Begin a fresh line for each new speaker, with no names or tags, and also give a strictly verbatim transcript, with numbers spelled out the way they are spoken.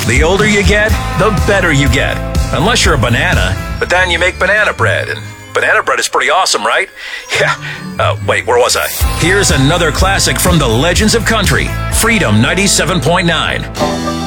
The older you get, the better you get. Unless you're a banana, but then you make banana bread, and banana bread is pretty awesome, right? Yeah. Uh, wait, where was I? Here's another classic from the Legends of Country, Freedom ninety-seven point nine.